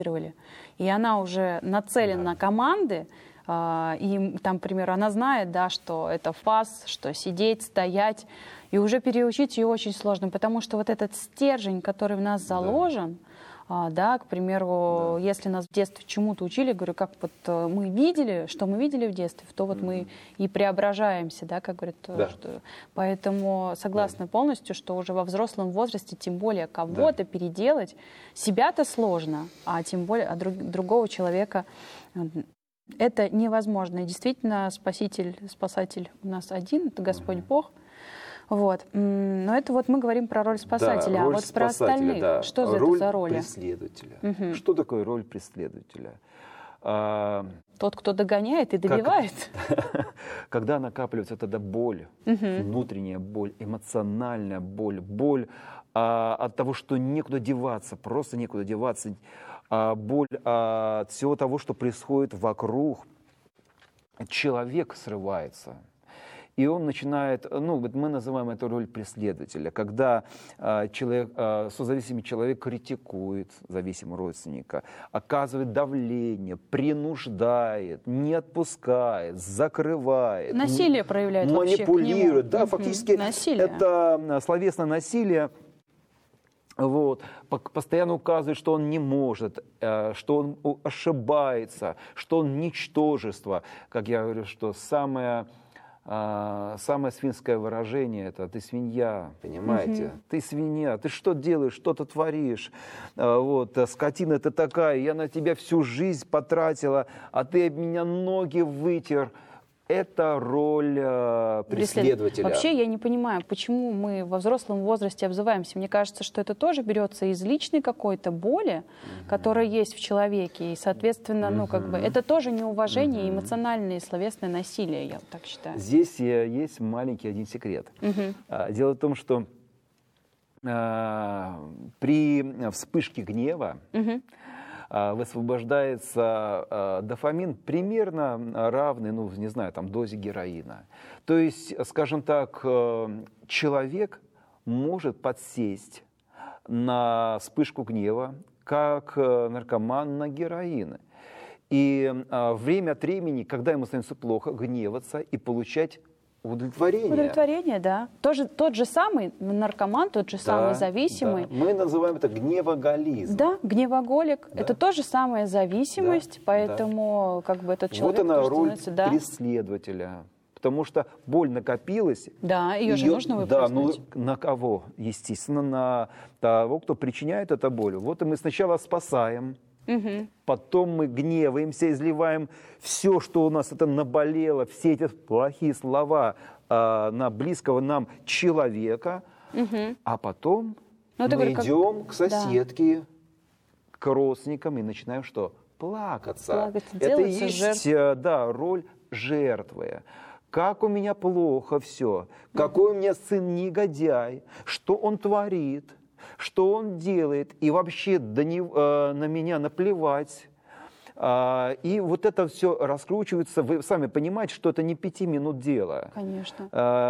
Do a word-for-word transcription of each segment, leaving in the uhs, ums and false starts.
и она уже нацелена на команды, и там, к примеру, она знает, да, что это фас, что сидеть, стоять, и уже переучить ее очень сложно, потому что вот этот стержень, который в нас заложен, да, да к примеру, да. если нас в детстве чему-то учили, говорю, как вот мы видели, что мы видели в детстве, то вот mm-hmm. мы и преображаемся, да, как говорят. Да. Что... Поэтому согласна да. полностью, что уже во взрослом возрасте, тем более кого-то да. переделать, себя-то сложно, а тем более а друг, другого человека это невозможно. И действительно, спаситель, спасатель у нас один, это Господь mm-hmm. Бог. Вот. Но это вот мы говорим про роль спасателя, да, роль а вот про остальных, да. что за роль это за роли? Преследователя. Угу. Что такое роль преследователя? А, Тот, кто догоняет и добивает. Как, когда накапливается тогда боль, угу. внутренняя боль, эмоциональная боль, боль а, от того, что некуда деваться, просто некуда деваться, а, боль от всего того, что происходит вокруг, человек срывается. И он начинает, ну, вот мы называем это роль преследователя, когда э, человек, э, созависимый человек критикует зависимого родственника, оказывает давление, принуждает, не отпускает, закрывает. Насилие проявляет вообще манипулирует. Да, угу. фактически насилие. Это словесное насилие. Вот, постоянно указывает, что он не может, что он ошибается, что он ничтожество. Как я говорю, что самое... Самое свинское выражение — это «ты свинья», понимаете? Угу. «Ты свинья, ты что делаешь, что ты творишь? Вот, скотина ты такая, я на тебя всю жизнь потратила, а ты об меня ноги вытер». Это роль э, преследователя. Вообще я не понимаю, почему мы во взрослом возрасте обзываемся. Мне кажется, что это тоже берется из личной какой-то боли, mm-hmm. которая есть в человеке. И, соответственно, mm-hmm. ну, как бы, это тоже неуважение, mm-hmm. эмоциональное и словесное насилие, я вот так считаю. Здесь есть маленький один секрет. Mm-hmm. Дело в том, что э, при вспышке гнева mm-hmm. высвобождается э, дофамин примерно равный, ну, не знаю, там, дозе героина. То есть, скажем так, э, человек может подсесть на вспышку гнева, как э, наркоман на героин. И э, время от времени, когда ему становится плохо, гневаться и получать удовлетворение. Удовлетворение, да. Тоже, тот же самый наркоман, тот же да, самый зависимый. Да. Мы называем это гневоголизм. Да, гневоголик. Да. Это тоже самая зависимость, да, поэтому да. как бы этот человек... Вот она роль да. преследователя. Потому что боль накопилась. Да, ее, ее же нужно выплеснуть. Да, ну на кого? Естественно, на того, кто причиняет эту боль. Вот и мы сначала спасаем. Угу. Потом мы гневаемся, изливаем все, что у нас это наболело, все эти плохие слова э, на близкого нам человека, угу. а потом ну, мы говорю, идем как... к соседке, да. к родственникам и начинаем что? Плакаться. Плакать, это и есть жертв... да, роль жертвы. Как у меня плохо все, какой у меня сын негодяй, что он творит. Что он делает, и вообще до него, э, на меня наплевать. А, и вот это все раскручивается. Вы сами понимаете, что это не пяти минут дело. Конечно.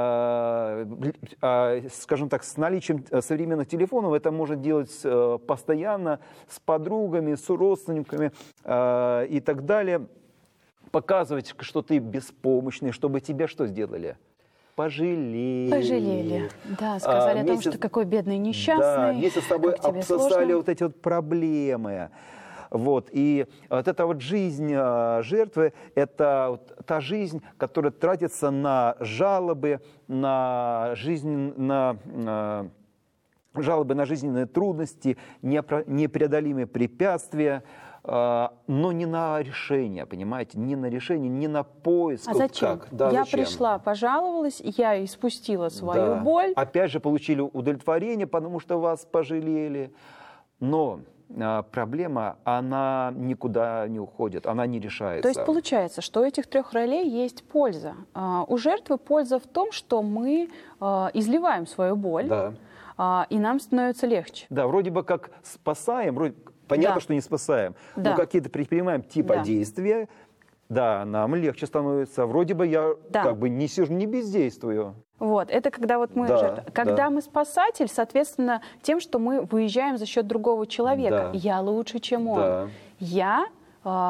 А, а, скажем так, с наличием современных телефонов это можно делать а, постоянно с подругами, с родственниками а, и так далее. Показывать, что ты беспомощный, чтобы тебя что сделали? Пожалели. Пожалели, да, сказали а, о том, вместе, что какой бедный несчастный. Да, вместе с тобой обсосали вот эти вот проблемы. Вот. И вот эта вот жизнь жертвы, это вот та жизнь, которая тратится на жалобы, на жизнь, на, на жалобы на жизненные трудности, непреодолимые препятствия. Но не на решение, понимаете, не на решение, не на поиск. А зачем? Как? Да, я зачем? пришла, пожаловалась, я испустила свою да. боль. Опять же получили удовлетворение, потому что вас пожалели. Но а, проблема, она никуда не уходит, она не решается. То есть получается, что у этих трех ролей есть польза. А, у жертвы польза в том, что мы а, изливаем свою боль, да. а, и нам становится легче. Да, вроде бы как спасаем, вроде... Понятно, да. что не спасаем, да. но какие-то предпринимаем типа да. действия, Да, нам легче становится. Вроде бы я Да. как бы не сижу, не бездействую. Вот, это когда вот мы Да, жертва. Когда да. мы спасатель, соответственно, тем, что мы выезжаем за счет другого человека. Да. Я лучше, чем он. Да. Я